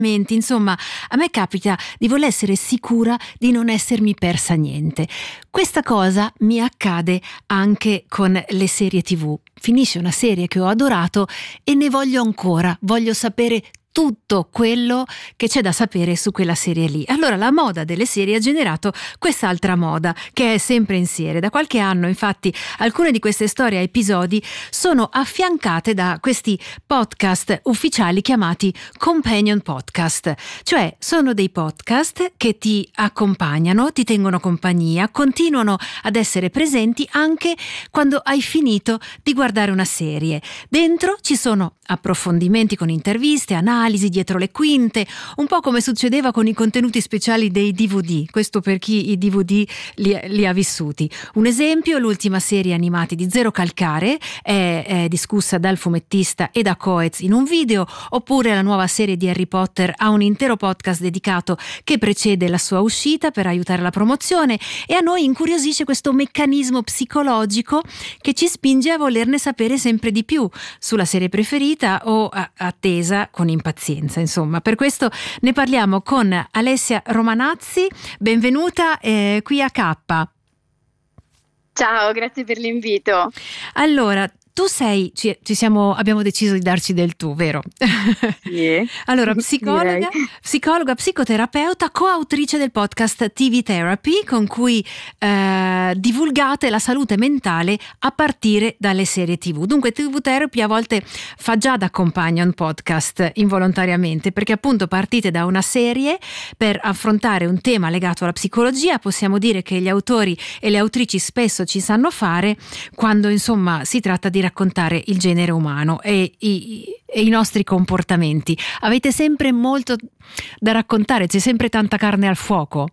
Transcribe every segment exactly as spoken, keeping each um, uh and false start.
Insomma, a me capita di voler essere sicura di non essermi persa niente. Questa cosa mi accade anche con le serie tivù. Finisce una serie che ho adorato e ne voglio ancora, voglio sapere tutto quello che c'è da sapere su quella serie lì. Allora la moda delle serie ha generato quest'altra moda che è sempre in serie. Da qualche anno, infatti, alcune di queste storie a episodi sono affiancate da questi podcast ufficiali chiamati companion podcast, cioè sono dei podcast che ti accompagnano, ti tengono compagnia, continuano ad essere presenti anche quando hai finito di guardare una serie. Dentro ci sono approfondimenti con interviste, analisi dietro le quinte, un po' come succedeva con i contenuti speciali dei D V D, questo per chi i D V D li, li ha vissuti. Un esempio, l'ultima serie animati di Zero Calcare è, è discussa dal fumettista e da Coez in un video, oppure la nuova serie di Harry Potter ha un intero podcast dedicato che precede la sua uscita per aiutare la promozione, e a noi incuriosisce questo meccanismo psicologico che ci spinge a volerne sapere sempre di più sulla serie preferita o attesa con impazienza. Insomma, per questo ne parliamo con Alessia Romanazzi. Benvenuta eh, qui a K. Ciao, grazie per l'invito. Allora, tu sei, ci, ci siamo, abbiamo deciso di darci del tu, vero? Sì. Allora, psicologa, psicologa, psicoterapeuta, coautrice del podcast T V Therapy, con cui eh, divulgate la salute mentale a partire dalle serie tivù. Dunque T V Therapy a volte fa già da companion podcast involontariamente, perché appunto partite da una serie per affrontare un tema legato alla psicologia. Possiamo dire che gli autori e le autrici spesso ci sanno fare quando insomma si tratta di raccontare il genere umano e i, e i nostri comportamenti. Avete sempre molto da raccontare, c'è sempre tanta carne al fuoco.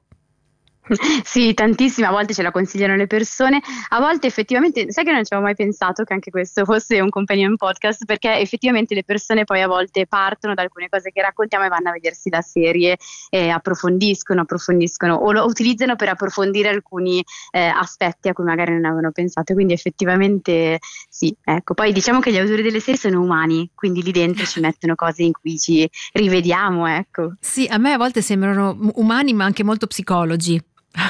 Sì, tantissime, a volte ce la consigliano le persone, a volte effettivamente, sai che non ci avevo mai pensato che anche questo fosse un companion podcast, perché effettivamente le persone poi a volte partono da alcune cose che raccontiamo e vanno a vedersi la serie e approfondiscono, approfondiscono o lo utilizzano per approfondire alcuni eh, aspetti a cui magari non avevano pensato, quindi effettivamente sì, ecco. Poi diciamo che gli autori delle serie sono umani, quindi lì dentro ci mettono cose in cui ci rivediamo, ecco. Sì, a me a volte sembrano umani ma anche molto psicologi.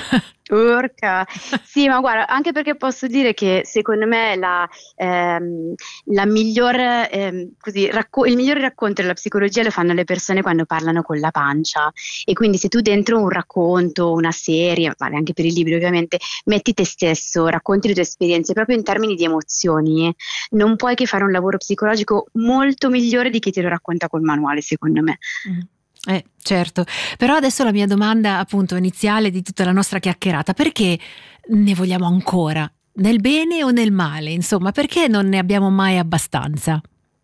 Urca. Sì, ma guarda, anche perché posso dire che secondo me la, ehm, la miglior, ehm, così, racco- il migliore racconto della psicologia lo fanno le persone quando parlano con la pancia, e quindi se tu dentro un racconto, una serie, vale anche per i libri ovviamente, metti te stesso, racconti le tue esperienze proprio in termini di emozioni, non puoi che fare un lavoro psicologico molto migliore di chi te lo racconta col manuale, secondo me. Mm. Eh, certo, però adesso la mia domanda appunto iniziale di tutta la nostra chiacchierata: perché ne vogliamo ancora? Nel bene o nel male? Insomma, perché non ne abbiamo mai abbastanza?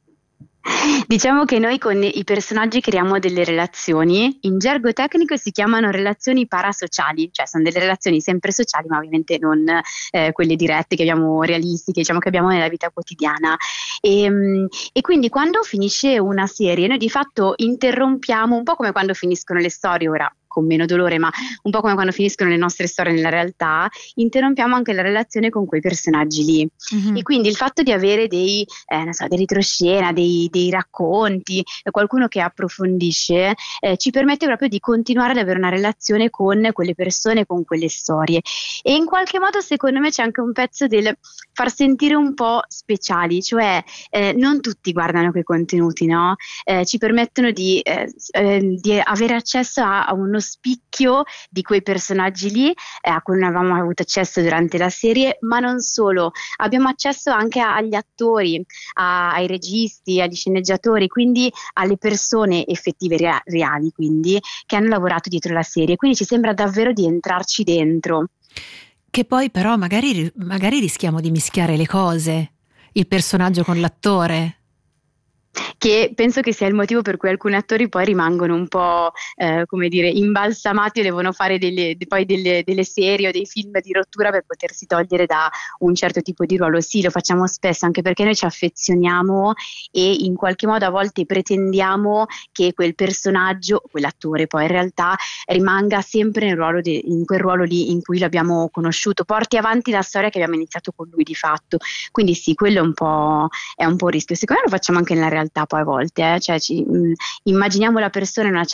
Diciamo che noi con i personaggi creiamo delle relazioni, in gergo tecnico si chiamano relazioni parasociali, cioè sono delle relazioni sempre sociali ma ovviamente non eh, quelle dirette che abbiamo, realistiche, diciamo che abbiamo nella vita quotidiana, e, e quindi quando finisce una serie noi di fatto interrompiamo, un po' come quando finiscono le storie, ora con meno dolore, ma un po' come quando finiscono le nostre storie nella realtà, interrompiamo anche la relazione con quei personaggi lì. Mm-hmm. E quindi il fatto di avere dei, eh, non so, dei retroscena, dei, dei racconti, eh, qualcuno che approfondisce, eh, ci permette proprio di continuare ad avere una relazione con quelle persone, con quelle storie. E in qualche modo secondo me c'è anche un pezzo del far sentire un po' speciali, cioè eh, non tutti guardano quei contenuti, no? Eh, ci permettono di, eh, eh, di avere accesso a, a uno spicchio di quei personaggi lì eh, a cui non avevamo avuto accesso durante la serie, ma non solo, abbiamo accesso anche a, agli attori, a, ai registi, agli sceneggiatori, quindi alle persone effettive rea- reali, quindi che hanno lavorato dietro la serie, quindi ci sembra davvero di entrarci dentro. Che poi però magari, magari rischiamo di mischiare le cose, il personaggio con l'attore. Che penso che sia il motivo per cui alcuni attori poi rimangono un po' eh, come dire imbalsamati o devono fare delle, poi delle, delle serie o dei film di rottura per potersi togliere da un certo tipo di ruolo. Sì, lo facciamo spesso anche perché noi ci affezioniamo e in qualche modo a volte pretendiamo che quel personaggio, quell'attore poi in realtà rimanga sempre nel ruolo de, in quel ruolo lì in cui l'abbiamo conosciuto, porti avanti la storia che abbiamo iniziato con lui di fatto. Quindi sì, quello è un po', è un po' un rischio. Secondo me lo facciamo anche nella realtà. realtà poi a volte, eh? Cioè ci, mh, immaginiamo la persona in una